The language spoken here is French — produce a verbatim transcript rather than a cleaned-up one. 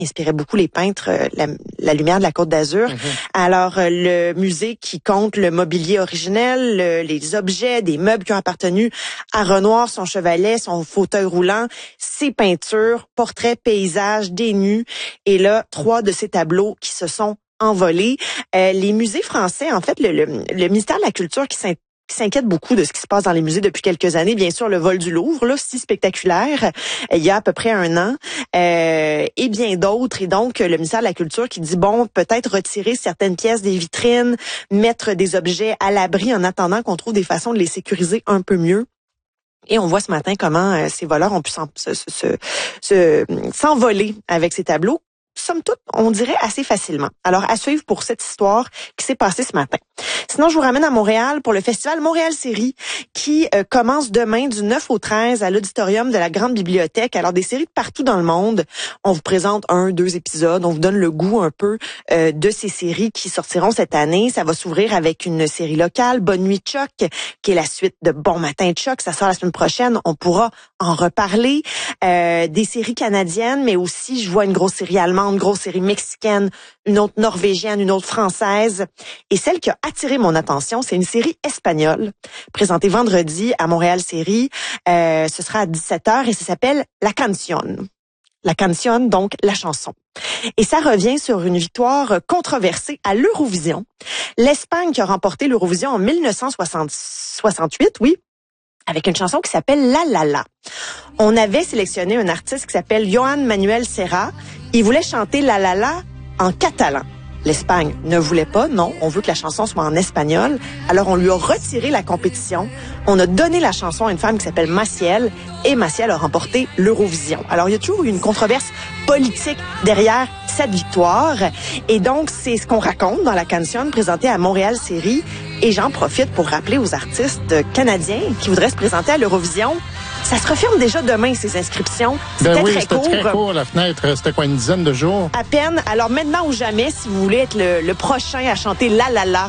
inspirait beaucoup les peintres, euh, la, la lumière de la Côte d'Azur. Mm-hmm. Alors, euh, le musée qui compte le mobilier originel, le, les objets, des meubles qui ont appartenu à Renoir, son chevalet, son fauteuil roulant, ses peintures, portraits, paysages, des nus. Et là, trois de ces tableaux qui se sont envolés. Euh, les musées français, en fait, le, le, le ministère de la Culture qui s'intéresse qui s'inquiète beaucoup de ce qui se passe dans les musées depuis quelques années. Bien sûr, le vol du Louvre, là, si spectaculaire, il y a à peu près un an, euh, et bien d'autres. Et donc, le ministère de la Culture qui dit, bon, peut-être retirer certaines pièces des vitrines, mettre des objets à l'abri en attendant qu'on trouve des façons de les sécuriser un peu mieux. Et on voit ce matin comment euh, ces voleurs ont pu s'en, se, se, se, se, s'envoler avec ces tableaux. Somme toute, on dirait assez facilement. Alors, à suivre pour cette histoire qui s'est passée ce matin. Sinon, je vous ramène à Montréal pour le festival Montréal Série qui euh, commence demain du neuf au treize à l'auditorium de la Grande Bibliothèque. Alors, des séries de partout dans le monde. On vous présente un, deux épisodes. On vous donne le goût un peu euh, de ces séries qui sortiront cette année. Ça va s'ouvrir avec une série locale, Bonne nuit Chuck, qui est la suite de Bon matin Chuck. Ça sort la semaine prochaine. On pourra en reparler. Euh, des séries canadiennes, mais aussi, je vois une grosse série allemande, une grosse série mexicaine, une autre norvégienne, une autre française. Et celle qui a attiré mon attention, c'est une série espagnole, présentée vendredi à Montréal Série. Euh, ce sera à dix-sept heures et ça s'appelle La Canción. La Canción, donc la chanson. Et ça revient sur une victoire controversée à l'Eurovision. L'Espagne qui a remporté l'Eurovision en dix-neuf cent soixante-huit, oui, avec une chanson qui s'appelle La La La. On avait sélectionné un artiste qui s'appelle Joan Manuel Serra. Il voulait chanter La La La en catalan. L'Espagne ne voulait pas, non, on veut que la chanson soit en espagnol. Alors on lui a retiré la compétition. On a donné la chanson à une femme qui s'appelle Maciel et Maciel a remporté l'Eurovision. Alors il y a toujours eu une controverse politique derrière cette victoire. Et donc c'est ce qu'on raconte dans la canción présentée à Montréal Série. Et j'en profite pour rappeler aux artistes canadiens qui voudraient se présenter à l'Eurovision. Ça se referme déjà demain, ces inscriptions. C'était ben oui, très c'était court. très court, la fenêtre. C'était quoi, une dizaine de jours? À peine. Alors maintenant ou jamais, si vous voulez être le, le prochain à chanter La La La